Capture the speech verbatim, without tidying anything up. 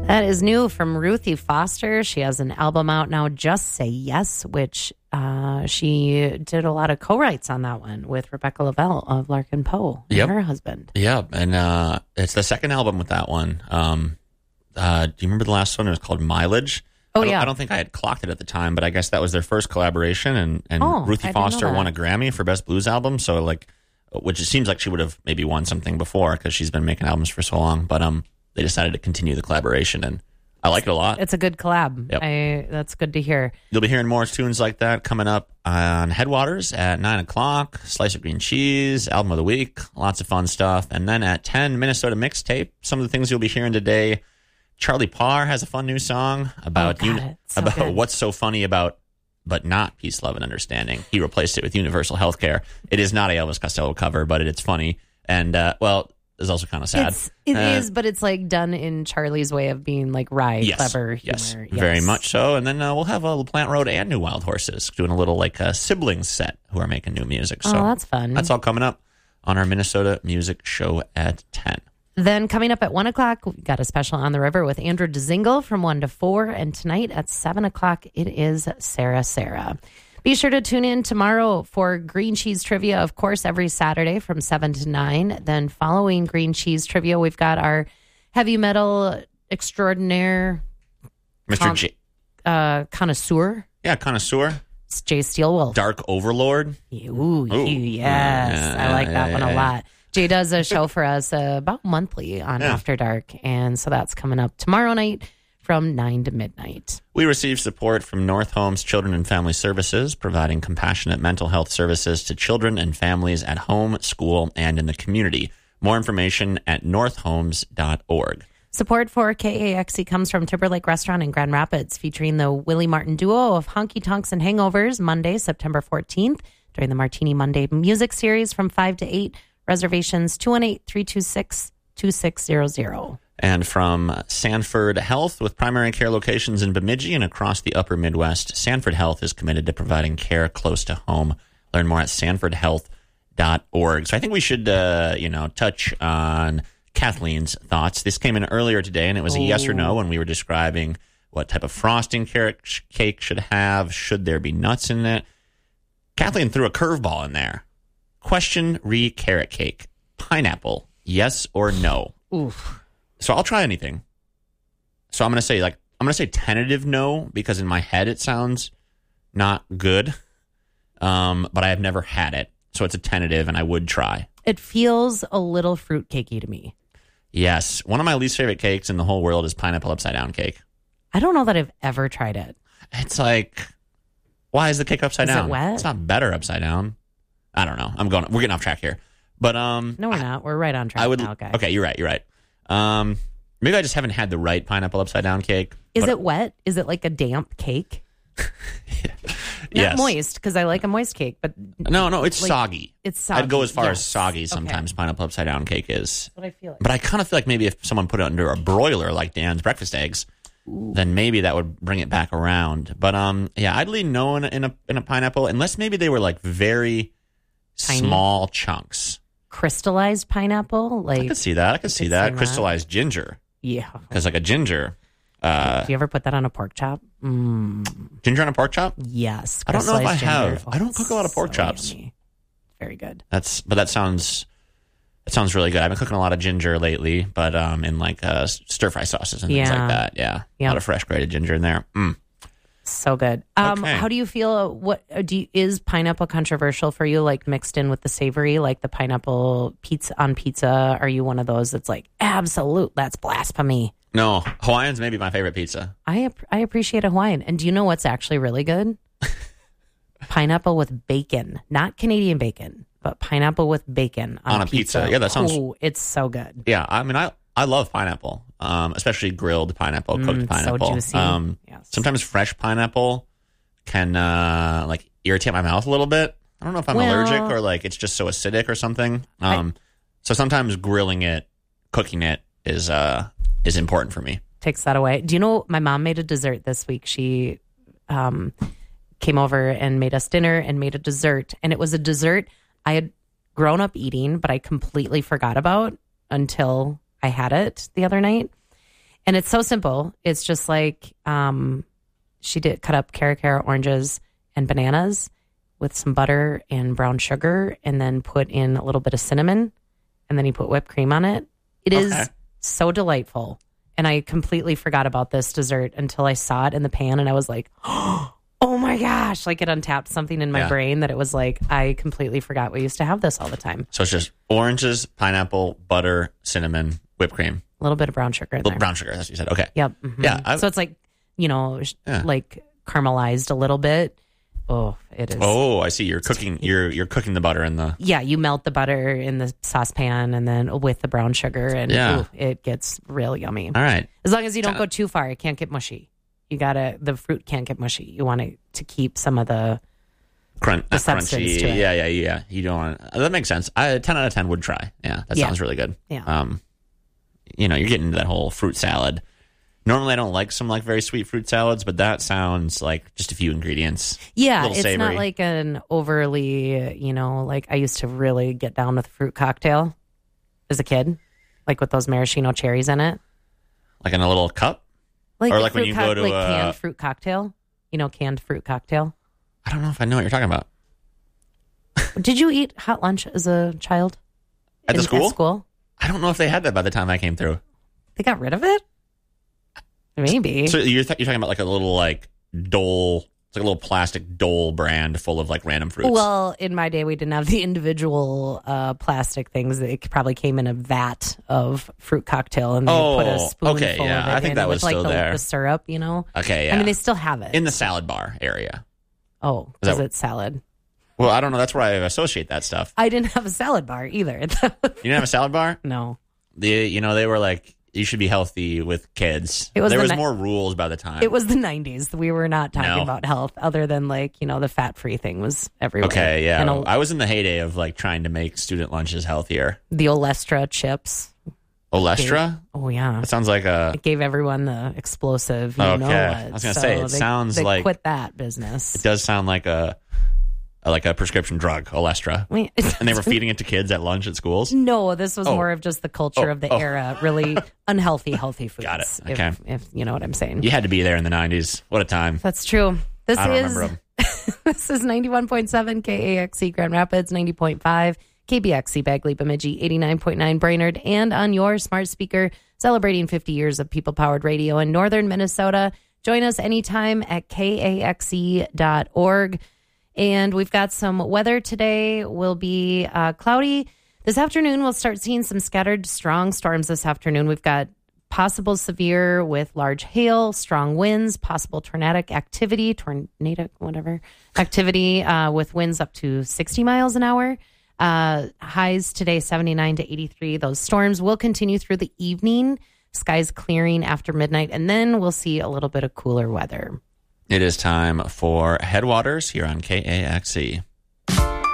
That is new from Ruthie Foster. She has an album out now, Just Say Yes, which uh, she did a lot of co-writes on that one with Rebecca Lavelle of Larkin Poe and Yep. her husband. Yeah, and uh, it's the second album with that one. Um, uh, do you remember the last one? It was called Mileage. Oh, I don't, yeah. I don't think I had clocked it at the time, but I guess that was their first collaboration, and, and Oh, Ruthie I didn't know Foster that. won a Grammy for Best Blues Album, so like, which it seems like she would have maybe won something before because she's been making albums for so long, but um, they decided to continue the collaboration, and I like it a lot. It's a good collab. Yep. I, that's good to hear. You'll be hearing more tunes like that coming up on Headwaters at nine o'clock. Slice of Green Cheese, Album of the Week, lots of fun stuff. And then at ten, Minnesota Mixtape. Some of the things you'll be hearing today. Charlie Parr has a fun new song about Oh, God, uni- it's so about good. what's so funny about but not peace, love, and understanding. He replaced it with universal healthcare. It is not a Elvis Costello cover, but it, it's funny. And, uh, well, it's also kind of sad. It's, it Uh, is, but it's like done in Charlie's way of being like wry, Yes, clever humor. yes, very much so. And then uh, we'll have a Plant Road and New Wild Horses doing a little like a siblings set who are making new music. So Oh, that's fun. That's all coming up on our Minnesota Music Show at ten. Then coming up at one o'clock, we've got a special On the River with Andrew DeZingle from one to four. And tonight at seven o'clock, it is Sarah Sarah. Be sure to tune in tomorrow for Green Cheese Trivia, of course, every Saturday from seven to nine. Then following Green Cheese Trivia, we've got our heavy metal extraordinaire Mister Con- J. uh, connoisseur. Yeah, connoisseur. It's Jay Steelwolf. Dark Overlord. Ooh, Ooh. yes. Yeah, I like yeah, that yeah, one a yeah. lot. Jay does a show for us uh, about monthly on Yeah. After Dark. And so that's coming up tomorrow night from nine to midnight. We receive support from North Homes Children and Family Services, providing compassionate mental health services to children and families at home, school, and in the community. More information at north homes dot org. Support for K A X C comes from Timberlake Restaurant in Grand Rapids, featuring the Willie Martin duo of Honky Tonks and Hangovers, Monday, September fourteenth, during the Martini Monday music series from five to eight. Reservations two one eight, three two six, two six zero zero. And from Sanford Health, with primary care locations in Bemidji and across the upper Midwest, Sanford Health is committed to providing care close to home. Learn more at sanford health dot org. So I think we should, uh, you know, touch on Kathleen's thoughts. This came in earlier today, and it was a yes or no when we were describing what type of frosting carrot sh- cake should have. Should there be nuts in it? Kathleen threw a curveball in there. Question re carrot cake. Pineapple, yes or no? Oof. So I'll try anything. So I'm going to say like I'm going to say tentative no because in my head it sounds not good. Um, but I have never had it. So it's a tentative and I would try. It feels a little fruitcakey to me. Yes. One of my least favorite cakes in the whole world is pineapple upside down cake. I don't know that I've ever tried it. It's like, why is the cake upside Is it down? wet? It's not better upside down. I don't know. I'm going, we're getting off track here. But, um, No, we're not. We're right on track I would, now, guys. okay, you're right. You're right. Um, maybe I just haven't had the right pineapple upside down cake. Is but- it wet? Is it like a damp cake? Not Yes. moist, because I like a moist cake, but No, no, it's like, soggy. it's soggy. I'd go as far as yes. soggy Okay. sometimes pineapple upside down cake is. That's what I feel like. But I kind of feel like maybe if someone put it under a broiler like Dan's breakfast eggs, Ooh. then maybe that would bring it back around. But um, yeah, I'd lean no in, in a in a pineapple unless maybe they were like very Tiny. small chunks. Crystallized pineapple? I Like, could see that. I could see could that see that. crystallized ginger yeah. because like a ginger, uh, Do you ever put that on a pork chop? Mm, ginger on a pork chop. yes. I don't know if I crystallized ginger. have. I don't cook a lot of pork so chops. yummy. Very good. That's but that sounds that sounds really good. I've been cooking a lot of ginger lately, but um, in like uh, stir fry sauces and things Yeah. like that. Yeah, Yeah. a lot of fresh grated ginger in there. Mm. So good. Um, Okay. How do you feel? What do you, is pineapple controversial for you? Like mixed in with the savory, like the pineapple pizza on pizza? Are you one of those that's like absolute? That's blasphemy. No, Hawaiian's maybe my favorite pizza. I ap- I appreciate a Hawaiian. And do you know what's actually really good? Pineapple with bacon, not Canadian bacon, but pineapple with bacon on, On a pizza. Yeah, that sounds- Ooh, it's so good. Yeah, I mean, I I love pineapple, um, especially grilled pineapple, cooked Mm, so pineapple. juicy. Um, Yes. Sometimes fresh pineapple can uh, like irritate my mouth a little bit. I don't know if I'm Well- allergic or like it's just so acidic or something. Um, so sometimes grilling it, cooking it is uh is important for me. Takes that away. Do you know my mom made a dessert this week? She um, came over and made us dinner and made a dessert, and it was a dessert I had grown up eating, but I completely forgot about until I had it the other night. And it's so simple. It's just like um, she did cut up cara cara oranges and bananas with some butter and brown sugar, and then put in a little bit of cinnamon, and then you put whipped cream on it. It is Okay. so delightful. And I completely forgot about this dessert until I saw it in the pan, and I was like, oh my gosh, like it untapped something in my Yeah. brain that it was like, I completely forgot we used to have this all the time. So it's just oranges, pineapple, butter, cinnamon, whipped cream. A little bit of brown sugar in Well, there. brown sugar, that's what you said. Okay. Yep. mhm. Yeah, I- so it's like, you know, sh- Yeah. like caramelized a little bit. Oh, it is. Oh, I see. You're cooking. You're you're cooking the butter in the. Yeah, you melt the butter in the saucepan and then with the brown sugar, and Yeah. ooh, it gets real yummy. All right. As long as you don't go too far, it can't get mushy. You gotta, the fruit can't get mushy. You want it to keep some of the, Crunch, The not substance crunchy. to it. Yeah, yeah, yeah. You don't want that makes sense. I ten out of ten would try. Yeah, that Yeah. sounds really good. Yeah. Um, you know, you're getting into that whole fruit salad. Normally, I don't like some like very sweet fruit salads, but that sounds like just a few ingredients. yeah, Little it's savory. not like an overly, you know, like I used to really get down with fruit cocktail as a kid, like with those maraschino cherries in it. Like in a little cup. Like Or the like when fruit you cock- go to, like uh, canned fruit cocktail. You know, canned fruit cocktail. I don't know if I know what you're talking about. Did you eat hot lunch as a child? At the In- school? At school? I don't know if they had that by the time I came through. They got rid of it? Maybe. So you're th- you're talking about like a little like dole. It's like a little plastic dole brand full of like random fruits. Well, in my day, we didn't have the individual uh, plastic things. It probably came in a vat of fruit cocktail, and they put a Oh, spoonful okay, yeah. of it I think in that with was like still the, there. the syrup, you know? okay, yeah. I mean, they still have it. in the salad bar area. oh, Is because that- it's salad. Well, I don't know. That's where I associate that stuff. I didn't have a salad bar either. You didn't have a salad bar? no. The you know they were like you should be healthy with kids. It was there the was ni- more rules by the time. It was the nineties. We were not talking No. about health other than like, you know, the fat-free thing was everywhere. okay, yeah. And a- I was in the heyday of like trying to make student lunches healthier. the Olestra chips. Olestra? Oh, yeah. That sounds like a. It gave everyone the explosive, you Okay. know what. I was gonna So say, it they- sounds they like- quit that business. It does sound like a, a like a prescription drug, Olestra. I mean, And they were feeding it to kids at lunch at schools. No, this was Oh. more of just the culture Oh, of the oh. era. Really unhealthy, healthy foods. Got it. If, Okay. if you know what I'm saying. You had to be there in the nineties. What a time. That's true. This I don't is remember 'em. this is ninety-one point seven K A X C Grand Rapids, ninety point five K B X C Bagley Bemidji, eighty-nine point nine Brainerd, and on your smart speaker, celebrating fifty years of people-powered radio in northern Minnesota. Join us anytime at K A X E dot org. And we've got some weather today. Will be uh, cloudy. This afternoon, we'll start seeing some scattered strong storms this afternoon. We've got possible severe with large hail, strong winds, possible tornadic activity, tornadic, whatever, activity uh, with winds up to sixty miles an hour. Uh, highs today, seventy-nine to eighty-three. Those storms will continue through the evening. Skies clearing after midnight, and then we'll see a little bit of cooler weather. It is time for Headwaters here on K A X E.